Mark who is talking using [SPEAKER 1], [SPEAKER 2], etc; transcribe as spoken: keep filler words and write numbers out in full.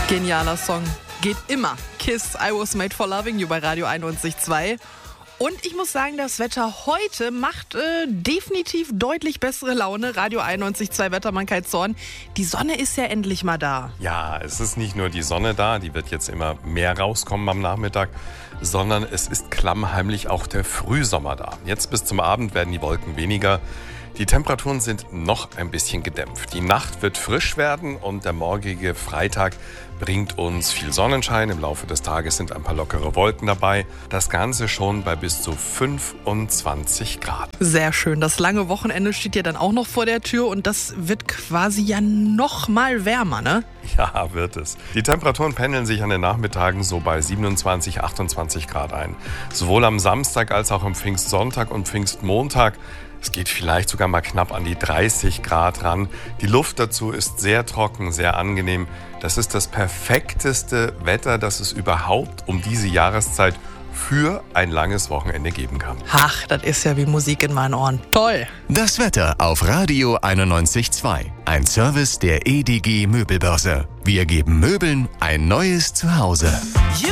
[SPEAKER 1] Genialer Song. Geht immer. Kiss, I Was Made for Loving You bei Radio einundneunzig Komma zwei. Und ich muss sagen, das Wetter heute macht äh, definitiv deutlich bessere Laune. Radio einundneunzig Komma zwei Wettermann Kai Zorn. Die Sonne ist ja endlich mal da.
[SPEAKER 2] Ja, es ist nicht nur die Sonne da, die wird jetzt immer mehr rauskommen am Nachmittag, sondern es ist klammheimlich auch der Frühsommer da. Jetzt bis zum Abend werden die Wolken weniger. Die Temperaturen sind noch ein bisschen gedämpft. Die Nacht wird frisch werden und der morgige Freitag bringt uns viel Sonnenschein. Im Laufe des Tages sind ein paar lockere Wolken dabei. Das Ganze schon bei bis zu fünfundzwanzig Grad.
[SPEAKER 1] Sehr schön. Das lange Wochenende steht ja dann auch noch vor der Tür und das wird quasi ja noch mal wärmer, ne?
[SPEAKER 2] Ja, wird es. Die Temperaturen pendeln sich an den Nachmittagen so bei siebenundzwanzig, achtundzwanzig Grad ein. Sowohl am Samstag als auch am Pfingstsonntag und Pfingstmontag. Es geht vielleicht sogar mal knapp an die dreißig Grad ran. Die Luft dazu ist sehr trocken, sehr angenehm. Das ist das perfekteste Wetter, das es überhaupt um diese Jahreszeit für ein langes Wochenende geben kann.
[SPEAKER 1] Ach, das ist ja wie Musik in meinen Ohren. Toll!
[SPEAKER 3] Das Wetter auf Radio einundneunzig Komma zwei. Ein Service der E D G Möbelbörse. Wir geben Möbeln ein neues Zuhause.